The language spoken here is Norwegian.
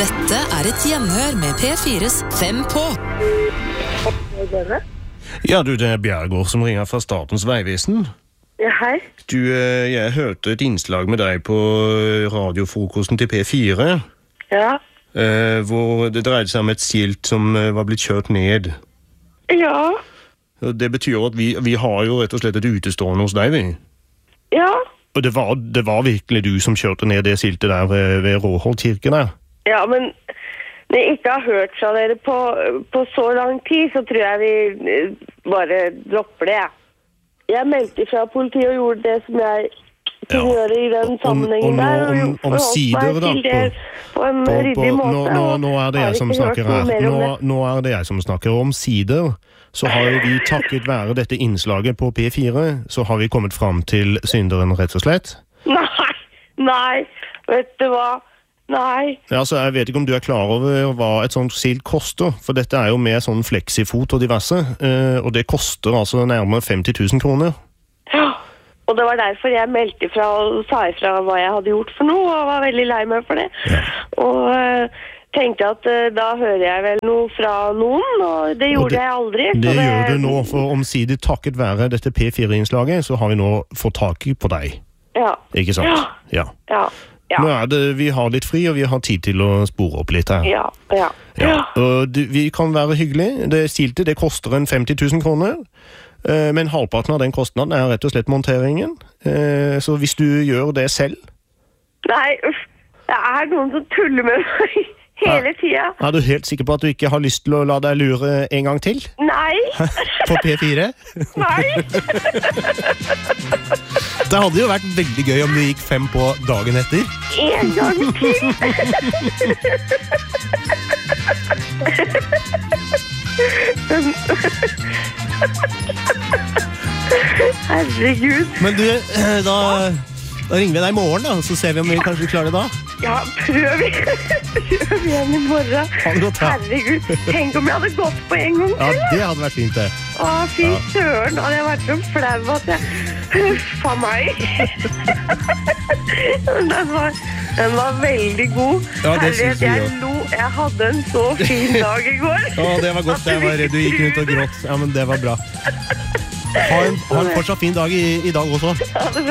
Dette et gjenhør med P4s 5 på. Ja, du, det Bjergård som ringer fra Statens Vegvesen. Ja, hei. Du, jeg hørte et innslag med deg på radiofrokosten til P4. Ja. Hvor det dreide seg om et skilt som var blitt kjørt ned. Ja. Det betyr at vi har jo rett og slett et utestående hos deg, vi. Ja. Og det var virkelig du som kjørte ned det skiltet der ved Råholt kirke der? Ja, men når jeg ikke har hørt fra dere på så lang tid, så tror jeg vi bare dropper det. Jeg meldte fra politiet og gjorde det som jeg kunne gjøre i den sammenhengen der. Om sider da, på en ryddig måte. Nå det jeg som snakker her. Nå det jeg som snakker om sider. Så har vi takket være dette innslaget på P4, så har vi kommet frem til synderen rett og slett. Nei, vet du hva? Nei. Ja, altså, jeg vet ikke om du klar over hva et sånt skilt koster, for dette jo med sånn flexifot og diverse, og det koster altså nærmere 50 000 kroner. Ja, og det var derfor jeg meldte ifra og sa ifra hva jeg hadde gjort for noe, og var veldig lei meg for det. Ja. Og tenkte at da hører jeg vel noe fra noen, og det gjorde jeg aldri. Det gjør du nå, for omsidig takket være dette P4-innslaget, så har vi nå fått tak på deg. Ja. Ikke sant? Ja. Ja. Nå vi har litt fri, og vi har tid til å spore opp litt her. Ja. Og vi kan være hyggelige. Det skiltet, det koster 50 000 kroner, men halvparten av den kostnaden rett og slett monteringen. Så hvis du gjør det selv... Nei, det noen som tuller med meg hele tiden. Du helt sikker på at du ikke har lyst til å la deg lure en gang til? Nei. På P4? Nei. Det hadde jo vært veldig gøy om du gikk 5 på dagen etter. En gang til. Herregud. Men du, da ringer vi deg i morgen da, så ser vi om vi kanskje klarer det da. Ja, prøv igjen i morgen. Herregud, tenk om jeg hadde gått på en gang til. Ja, det hadde vært fint det. Fy søren, hadde jeg vært så flau at jeg... Huffa meg. Den var veldig god. Ja, det synes jeg lo. Jeg hadde en så fin dag i går. Ja, det var godt. Jeg var redd du gikk rundt og grått. Ja, men det var bra. Ha en fortsatt fin dag i dag også.